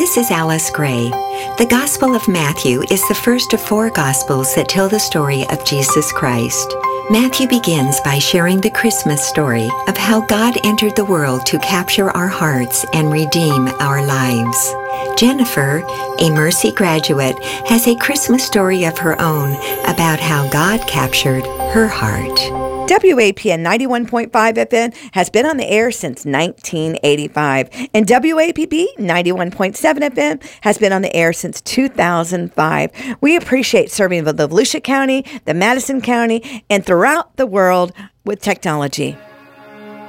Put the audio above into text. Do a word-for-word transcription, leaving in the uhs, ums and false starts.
This is Alice Gray. The Gospel of Matthew is the first of four Gospels that tell the story of Jesus Christ. Matthew begins by sharing the Christmas story of how God entered the world to capture our hearts and redeem our lives. Jennifer, a Mercy graduate, has a Christmas story of her own about how God captured her heart. W A P N ninety-one point five F M has been on the air since nineteen eighty-five, and W A P B ninety-one point seven F M has been on the air since two thousand five. We appreciate serving the Volusia County, the Madison County, and throughout the world with technology.